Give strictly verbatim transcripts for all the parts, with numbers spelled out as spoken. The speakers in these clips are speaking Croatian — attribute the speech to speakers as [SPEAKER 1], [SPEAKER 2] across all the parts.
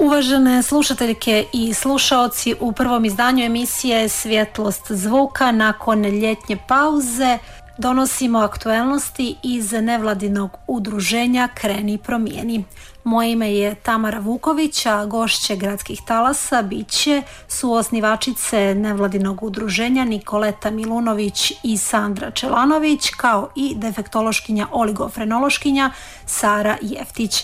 [SPEAKER 1] Uvažene slušateljke i slušaoci, u prvom izdanju emisije Svjetlost zvuka nakon ljetnje pauze donosimo aktuelnosti iz nevladinog udruženja Kreni promijeni. Moje ime je Tamara Vuković, a gošće Gradskih talasa bit će suosnivačice nevladinog udruženja Nikoleta Milunović i Sandra Čelanović, kao i defektološkinja oligofrenološkinja Sara Jeftić.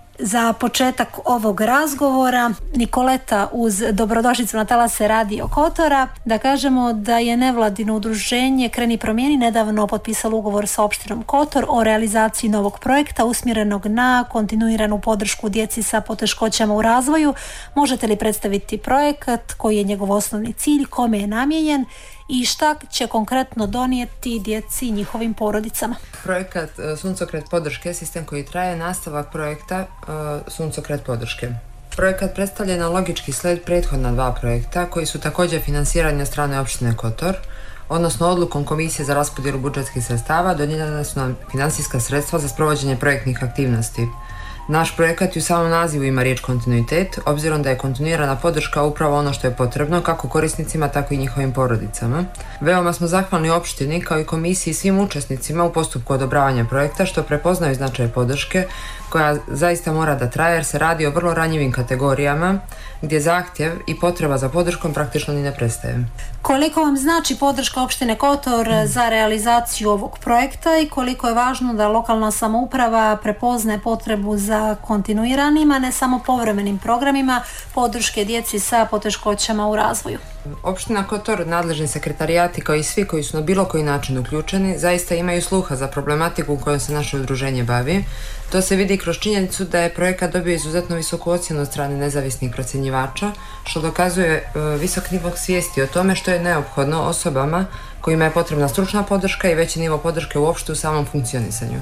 [SPEAKER 1] Za početak ovog razgovora, Nikoleta, uz dobrodošlicu na talase Radio Kotora, da kažemo da je nevladino udruženje Kreni promijeni nedavno potpisalo ugovor sa opštinom Kotor o realizaciji novog projekta usmjerenog na kontinuiranu podršku djeci sa poteškoćama u razvoju. Možete li predstaviti projekat, koji je njegov osnovni cilj, kome je namijenjen i šta će konkretno donijeti djeci i njihovim porodicama?
[SPEAKER 2] Projekat Suncokret podrške, sistem koji traje, nastavak projekta Suncokret podrške. Projekat predstavlja na logički sled prethodna dva projekta koji su također finansirani od strane opštine Kotor, odnosno odlukom Komisije za raspodjelu budžetskih sredstava dodijeljena su nam financijska sredstva za sprovođenje projektnih aktivnosti. Naš projekat u samom nazivu ima riječ kontinuitet, obzirom da je kontinuirana podrška upravo ono što je potrebno kako korisnicima, tako i njihovim porodicama. Veoma smo zahvalni opštini kao i komisiji i svim učesnicima u postupku odobravanja projekta što prepoznaju značaj podrške koja zaista mora da traje jer se radi o vrlo ranjivim kategorijama gdje zahtjev i potreba za podrškom praktično ni ne prestaje.
[SPEAKER 1] Koliko vam znači podrška opštine Kotor za realizaciju ovog projekta i koliko je važno da lokalna samouprava prepoznaje potrebu za kontinuiranim, a ne samo povremenim programima podrške djeci sa poteškoćama u razvoju?
[SPEAKER 2] Opština Kotor, nadležni sekretarijati kao i svi koji su na bilo koji način uključeni zaista imaju sluha za problematiku kojom se naše udruženje bavi. To se vidi kroz činjenicu da je projekat dobio izuzetno visoku ocjenu od strane nezavisnih procjenjivača, što dokazuje e, visok nivo svijesti o tome što je neophodno osobama kojima je potrebna stručna podrška i veći nivo podrške uopšte u samom funkcionisanju.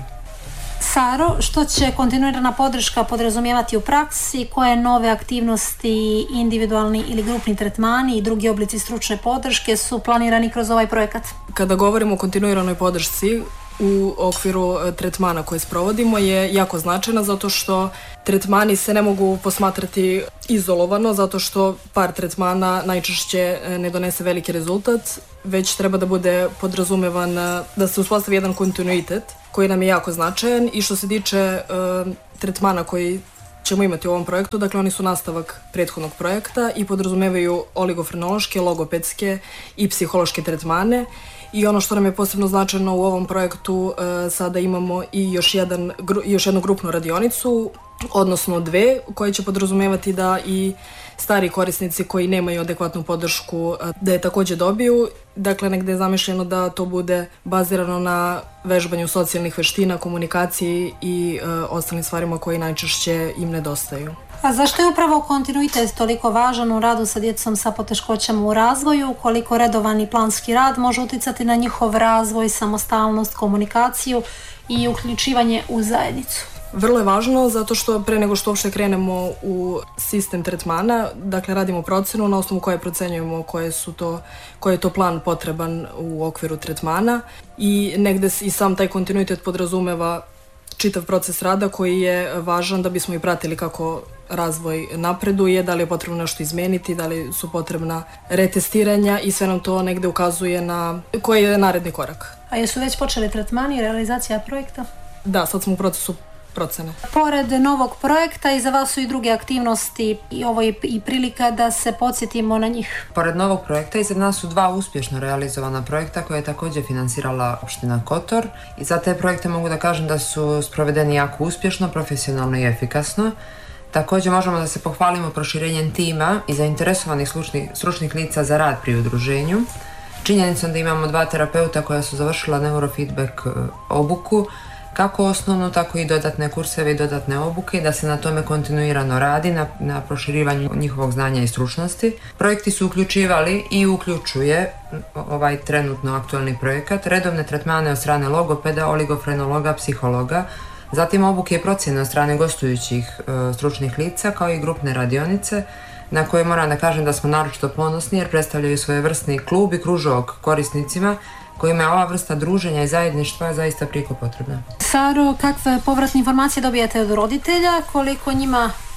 [SPEAKER 1] Saro, što će kontinuirana podrška podrazumijevati u praksi? Koje nove aktivnosti, individualni ili grupni tretmani i drugi oblici stručne podrške su planirani kroz ovaj projekat?
[SPEAKER 3] Kada govorimo o kontinuiranoj podršci u okviru tretmana koje sprovodimo je jako značajna zato što tretmani se ne mogu posmatrati izolovano zato što par tretmana najčešće ne donese veliki rezultat, već treba da bude podrazumevan da se uspostavi jedan kontinuitet koji nam je jako značajan. I što se tiče uh, tretmana koji ćemo imati u ovom projektu, dakle oni su nastavak prethodnog projekta i podrazumevaju oligofrenološke, logopedske i psihološke tretmane. I ono što nam je posebno značajno u ovom projektu, e, sada imamo i još, jedan, gru, još jednu grupnu radionicu, odnosno dve, koje će podrazumevati da i stari korisnici koji nemaju adekvatnu podršku da je također dobiju. Dakle, negdje je zamišljeno da to bude bazirano na vežbanju socijalnih veština, komunikaciji i e, ostalim stvarima koji najčešće im nedostaju.
[SPEAKER 1] A zašto je upravo kontinuitet toliko važan u radu sa djecom sa poteškoćama u razvoju? Koliko redovan i planski rad može utjecati na njihov razvoj, samostalnost, komunikaciju i uključivanje u zajednicu?
[SPEAKER 3] Vrlo je važno zato što pre nego što uopšte krenemo u sistem tretmana, dakle radimo procenu na osnovu koje procenjujemo koje su to, koji je to plan potreban u okviru tretmana i negde i sam taj kontinuitet podrazumeva čitav proces rada koji je važan da bismo i pratili kako razvoj napreduje, da li je potrebno nešto izmeniti, da li su potrebna retestiranja i sve nam to negde ukazuje na koji je naredni korak.
[SPEAKER 1] A jesu već počeli tretmani i realizacija projekta?
[SPEAKER 3] Da, sad smo u procesu procene.
[SPEAKER 1] Pored novog projekta i za vas su i druge aktivnosti i ovo je i prilika da se podsjetimo na njih.
[SPEAKER 2] Pored novog projekta iza nas su dva uspješno realizovana projekta koje je također finansirala opština Kotor i za te projekte mogu da kažem da su sprovedeni jako uspješno, profesionalno i efikasno. Također možemo da se pohvalimo proširenjem tima i zainteresovanih stručnih, stručnih lica za rad pri udruženju. Činjenicom da imamo dva terapeuta koja su završila neurofeedback obuku, kako osnovno, tako i dodatne kurseve i dodatne obuke i da se na tome kontinuirano radi, na, na proširivanju njihovog znanja i stručnosti. Projekti su uključivali i uključuje ovaj trenutno aktualni projekat, redovne tretmane od strane logopeda, oligofrenologa, psihologa, zatim obuke i procjene od strane gostujućih e, stručnih lica, kao i grupne radionice, na koje moram da kažem da smo naročito ponosni jer predstavljaju svojevrsni klub i kružok korisnicima kojima je ova vrsta druženja i zajedništva zaista prijeko potrebna.
[SPEAKER 1] Saro, kakve povratne informacije dobijate od roditelja, koliko njima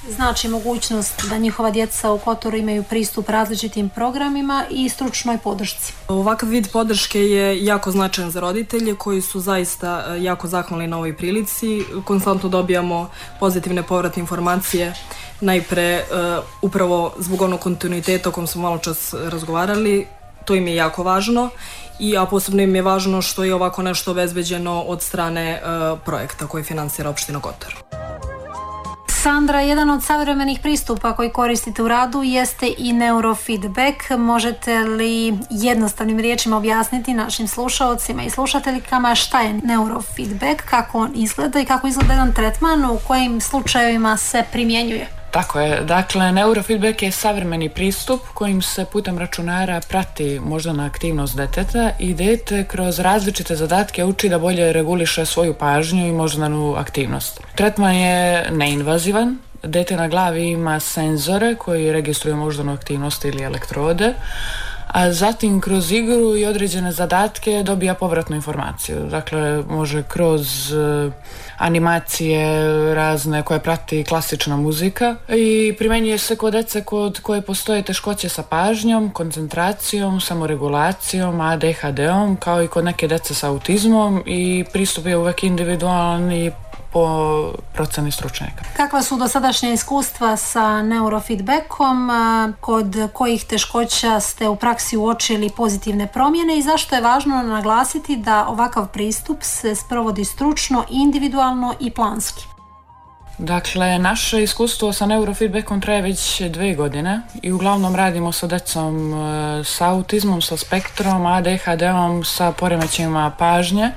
[SPEAKER 1] znači mogućnost da njihova djeca u Kotoru imaju pristup različitim programima i stručnoj podršci.
[SPEAKER 3] Ovakav vid podrške je jako značajan za roditelje koji su zaista jako zahvalni na ovoj prilici. Konstantno dobijamo pozitivne povratne informacije, najpre upravo zbog onog kontinuiteta o kom smo malo čas razgovarali. To im je jako važno, i, a posebno im je važno što je ovako nešto obezbeđeno od strane uh, projekta koji finansira opština Kotor.
[SPEAKER 1] Sandra, jedan od savremenih pristupa koji koristite u radu jeste i neurofeedback. Možete li jednostavnim riječima objasniti našim slušaocima i slušateljkama šta je neurofeedback, kako on izgleda i kako izgleda jedan tretman, u kojim slučajevima se primjenjuje?
[SPEAKER 4] Tako je. Dakle, neurofeedback je savremeni pristup kojim se putem računara prati moždana aktivnost deteta i dete kroz različite zadatke uči da bolje reguliše svoju pažnju i moždanu aktivnost. Tretman je neinvazivan. Dete na glavi ima senzore koji registruju moždanu aktivnost ili elektrode, a zatim kroz igru i određene zadatke dobija povratnu informaciju. Dakle, može kroz uh, animacije razne koje prati klasična muzika i primjenjuje se kod dece kod koje postoje teškoće sa pažnjom, koncentracijom, samoregulacijom, A D H D-om, kao i kod neke dece sa autizmom, i pristup je uvek individualan i po proceni stručnjaka.
[SPEAKER 1] Kakva su dosadašnja iskustva sa neurofeedbackom, kod kojih teškoća ste u praksi uočili pozitivne promjene i zašto je važno naglasiti da ovakav pristup se sprovodi stručno, individualno i planski?
[SPEAKER 4] Dakle, naše iskustvo sa neurofeedbackom traje već dve godine i uglavnom radimo sa decom sa autizmom, sa spektrom, A D H D-om, sa poremećajima pažnje,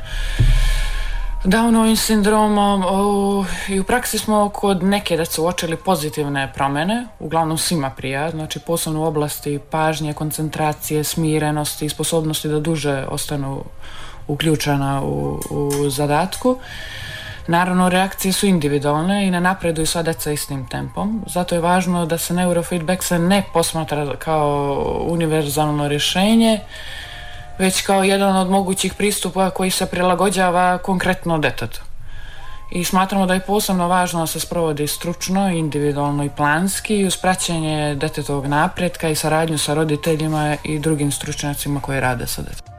[SPEAKER 4] Downovim sindromom, o, i u praksi smo kod neke dece uočili pozitivne promjene, uglavnom svima prija, znači posebno u oblasti pažnje, koncentracije, smirenosti i sposobnosti da duže ostanu uključena u, u zadatku. Naravno, reakcije su individualne i ne napreduju sva deca istim tempom, zato je važno da se neurofeedback se ne posmatra kao univerzalno rješenje, već kao jedan od mogućih pristupa koji se prilagođava konkretno detetu. I smatramo da je posebno važno da se sprovodi stručno, individualno i planski uz praćenje detetovog napretka i saradnju sa roditeljima i drugim stručnjacima koji rade sa detetom.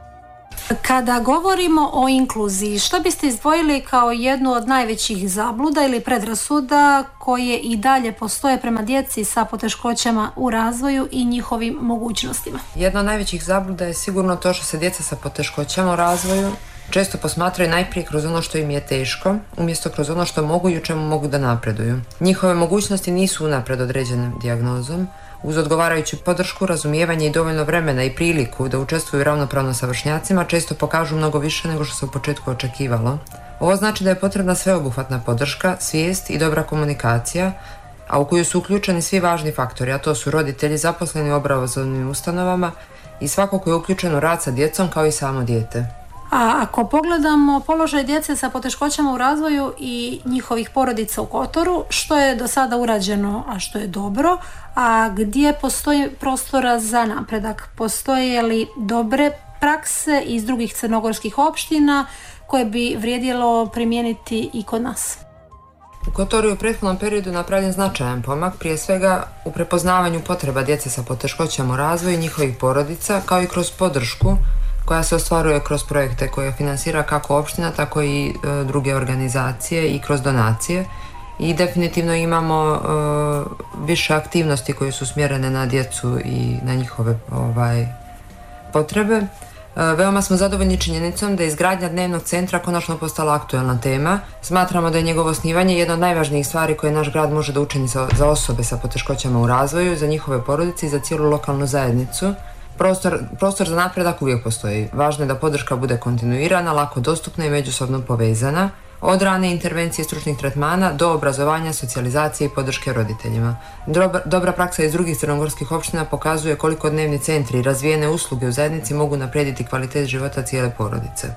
[SPEAKER 1] Kada govorimo o inkluziji, što biste izdvojili kao jednu od najvećih zabluda ili predrasuda koje i dalje postoje prema djeci sa poteškoćama u razvoju i njihovim mogućnostima?
[SPEAKER 2] Jedna od najvećih zabluda je sigurno to što se djeca sa poteškoćama u razvoju često posmatraju najprije kroz ono što im je teško, umjesto kroz ono što mogu i u čemu mogu da napreduju. Njihove mogućnosti nisu unapred određene dijagnozom. Uz odgovarajuću podršku, razumijevanje i dovoljno vremena i priliku da učestvuju ravnopravno sa vršnjacima često pokažu mnogo više nego što se u početku očekivalo. Ovo znači da je potrebna sveobuhvatna podrška, svijest i dobra komunikacija, a u koju su uključeni svi važni faktori, a to su roditelji, zaposleni u obrazovnim ustanovama i svako ko je uključen u rad sa djecom kao i samo dijete.
[SPEAKER 1] A ako pogledamo položaj djece sa poteškoćama u razvoju i njihovih porodica u Kotoru, što je do sada urađeno, a što je dobro, a gdje postoji prostora za napredak? Postoje li dobre prakse iz drugih crnogorskih opština koje bi vrijedilo primijeniti i kod nas?
[SPEAKER 2] U Kotoru je u prethodnom periodu napravljen značajan pomak, prije svega u prepoznavanju potreba djece sa poteškoćama u razvoju i njihovih porodica, kao i kroz podršku koja se ostvaruje kroz projekte koje finansira kako opština, tako i e, druge organizacije i kroz donacije. I definitivno imamo e, više aktivnosti koje su smjerene na djecu i na njihove ovaj, potrebe. E, veoma smo zadovoljni činjenicom da je izgradnja dnevnog centra konačno postala aktuelna tema. Smatramo da je njegovo osnivanje jedna od najvažnijih stvari koje naš grad može da učini za, za osobe sa poteškoćama u razvoju, za njihove porodice i za cijelu lokalnu zajednicu. Prostor, prostor za napredak uvijek postoji. Važno je da podrška bude kontinuirana, lako dostupna i međusobno povezana. Od rane intervencije stručnih tretmana do obrazovanja, socijalizacije i podrške roditeljima. Dobra, dobra praksa iz drugih crnogorskih opština pokazuje koliko dnevni centri i razvijene usluge u zajednici mogu unaprijediti kvalitet života cijele porodice.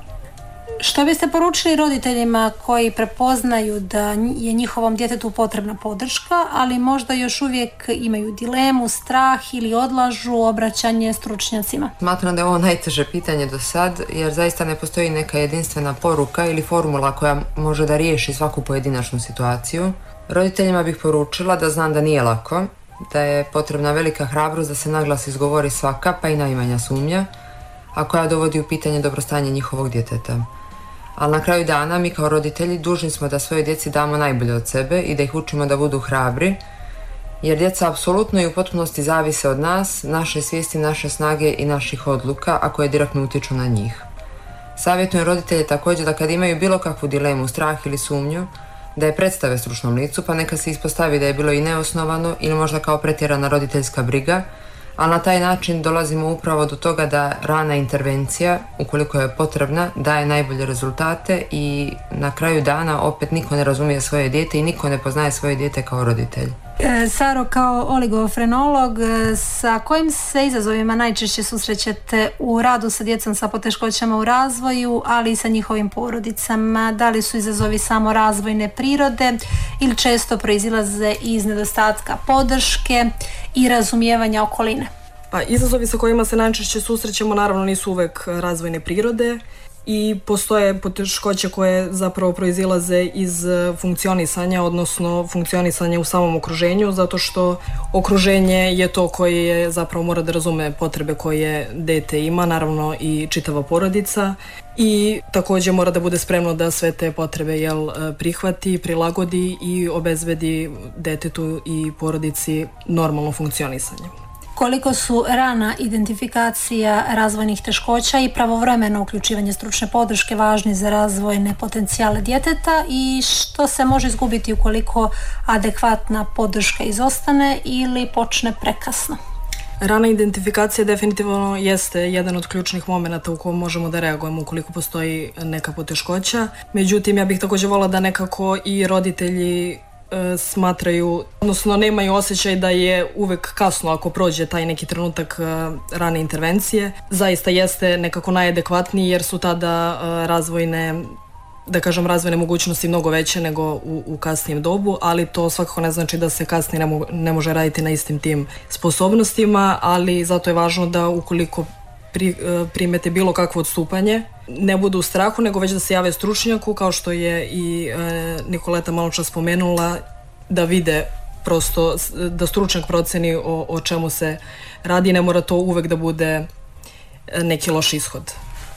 [SPEAKER 1] Što biste poručili roditeljima koji prepoznaju da je njihovom djetetu potrebna podrška, ali možda još uvijek imaju dilemu, strah ili odlažu obraćanje stručnjacima?
[SPEAKER 2] Smatram da je ovo najteže pitanje do sad, jer zaista ne postoji neka jedinstvena poruka ili formula koja može da riješi svaku pojedinačnu situaciju. Roditeljima bih poručila da znam da nije lako, da je potrebna velika hrabrost da se naglas izgovori svaka, pa i najmanja sumnja, a koja dovodi u pitanje dobrostanje njihovog djeteta. Ali na kraju dana mi kao roditelji dužni smo da svojoj djeci damo najbolje od sebe i da ih učimo da budu hrabri, jer djeca apsolutno i u potpunosti zavise od nas, naše svijesti, naše snage i naših odluka, a koje direktno utječu na njih. Savjetujem roditelje također da kad imaju bilo kakvu dilemu, strah ili sumnju, da je predstave stručnom licu, pa neka se ispostavi da je bilo i neosnovano ili možda kao pretjerana roditeljska briga, a na taj način dolazimo upravo do toga da rana intervencija, ukoliko je potrebna, daje najbolje rezultate i na kraju dana opet niko ne razumije svoje dijete i niko ne poznaje svoje dijete kao roditelj.
[SPEAKER 1] E, Saro, kao oligofrenolog, sa kojim se izazovima najčešće susrećete u radu sa djecom sa poteškoćama u razvoju, ali i sa njihovim porodicama? Da li su izazovi samo razvojne prirode ili često proizilaze iz nedostatka podrške i razumijevanja okoline?
[SPEAKER 3] Pa, izazovi sa kojima se najčešće susrećemo naravno nisu uvek razvojne prirode i postoje poteškoće koje zapravo proizilaze iz funkcionisanja, odnosno funkcionisanja u samom okruženju, zato što okruženje je to koje je zapravo mora da razume potrebe koje dete ima, naravno i čitava porodica, i također mora da bude spremno da sve te potrebe jel, prihvati, prilagodi i obezbedi detetu i porodici normalno funkcionisanje.
[SPEAKER 1] Koliko su rana identifikacija razvojnih teškoća i pravovremeno uključivanje stručne podrške važni za razvojne potencijale djeteta i što se može izgubiti ukoliko adekvatna podrška izostane ili počne prekasno?
[SPEAKER 3] Rana identifikacija definitivno jeste jedan od ključnih momenata u kojem možemo da reagujemo ukoliko postoji neka poteškoća. Međutim, ja bih također volila da nekako i roditelji smatraju, odnosno nemaju osjećaj da je uvek kasno ako prođe taj neki trenutak rane intervencije. Zaista jeste nekako najadekvatniji jer su tada razvojne, da kažem, razvojne mogućnosti mnogo veće nego u, u kasnijem dobu, ali to svakako ne znači da se kasnije ne, mo- ne može raditi na istim tim sposobnostima, ali zato je važno da ukoliko pri, primete bilo kakvo odstupanje, ne budu u strahu, nego već da se jave stručnjaku, kao što je i e, Nikoleta malo čas spomenula, da vide prosto, da stručnjak proceni o, o čemu se radi, ne mora to uvek da bude neki loš ishod.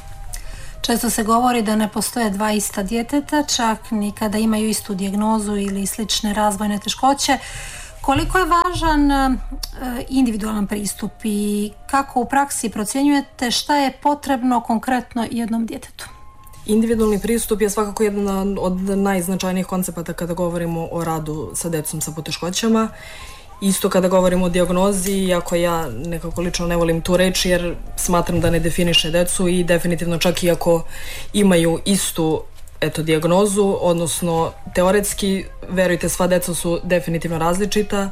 [SPEAKER 1] Često se govori da ne postoje dva ista djeteta, čak ni kada imaju istu dijagnozu ili slične razvojne teškoće. Koliko je važan e, individualan pristup i kako u praksi procjenjujete šta je potrebno konkretno jednom djetetu?
[SPEAKER 3] Individualni pristup je svakako jedan od najznačajnijih koncepata kada govorimo o radu sa djecom sa poteškoćama. Isto kada govorimo o dijagnozi, iako ja nekako lično ne volim tu reč jer smatram da ne definiše djecu i definitivno čak i ako imaju istu eto, dijagnozu, odnosno teoretski, verujte, sva djeca su definitivno različita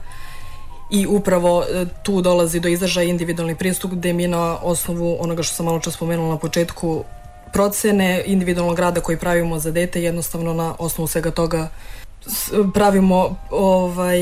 [SPEAKER 3] i upravo tu dolazi do izražaja individualni pristup gdje mi na osnovu onoga što sam malo čas spomenula na početku procene individualnog rada koji pravimo za dete, jednostavno na osnovu svega toga pravimo ovaj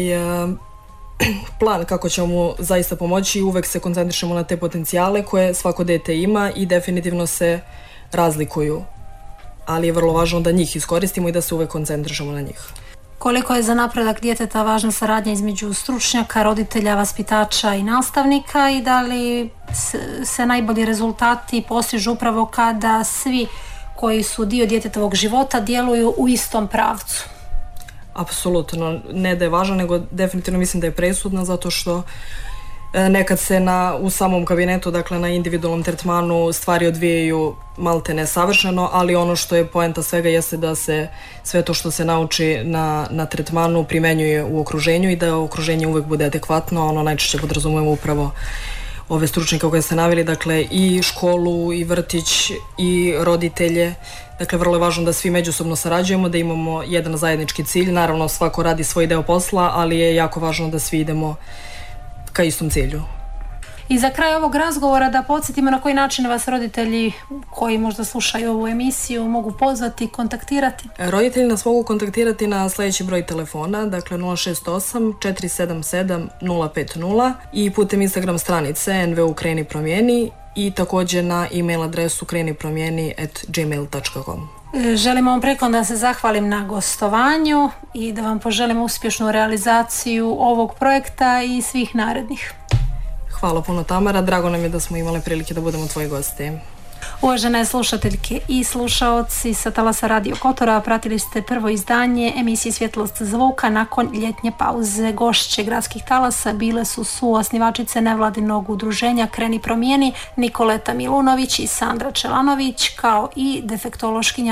[SPEAKER 3] plan kako ćemo mu zaista pomoći i uvek se koncentrišemo na te potencijale koje svako dete ima i definitivno se razlikuju, ali je vrlo važno da njih iskoristimo i da se uvek koncentrišemo na njih.
[SPEAKER 1] Koliko je za napredak djeteta važna saradnja između stručnjaka, roditelja, vaspitača i nastavnika i da li se najbolji rezultati postižu upravo kada svi koji su dio djetetovog života djeluju u istom pravcu?
[SPEAKER 3] Apsolutno, ne da je važno, nego definitivno mislim da je presudna zato što nekad se na, u samom kabinetu, dakle na individualnom tretmanu stvari odvijaju malte nesavršeno, ali ono što je poenta svega jeste da se sve to što se nauči na, na tretmanu primenjuje u okruženju i da okruženje uvek bude adekvatno, ono najčešće podrazumujemo upravo ove stručnjake koje ste naveli, dakle i školu, i vrtić, i roditelje. Dakle, vrlo je važno da svi međusobno sarađujemo, da imamo jedan zajednički cilj. Naravno, svako radi svoj deo posla, ali je jako važno da svi idemo ka istom cilju.
[SPEAKER 1] I za kraj ovog razgovora da podsjetimo na koji način vas roditelji koji možda slušaju ovu emisiju mogu pozvati i kontaktirati.
[SPEAKER 3] Roditelji nas mogu kontaktirati na sljedeći broj telefona, dakle nula šest osam četiri sedam sedam nula pet nula i putem Instagram stranice en ve u kreni promijeni i također na e-mail adresu kreni promijeni at gmail dot com.
[SPEAKER 1] Želim vam preko da se zahvalim na gostovanju i da vam poželim uspješnu realizaciju ovog projekta i svih narednih.
[SPEAKER 3] Hvala puno, Tamara, drago nam je da smo imali prilike da budemo tvoji gosti.
[SPEAKER 1] Uvažene slušateljke i slušaoci sa talasa Radio Kotora, pratili ste prvo izdanje emisije Svjetlost zvuka nakon ljetnje pauze. Gošće gradskih talasa bile su suosnivačice nevladinog udruženja Kreni promijeni Nikoleta Milunović i Sandra Čelanović, kao i defektološkinja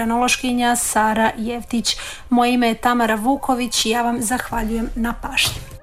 [SPEAKER 1] oligofrenološkinja Sara Jevtić. Moje ime je Tamara Vuković i ja vam zahvaljujem na pažnji.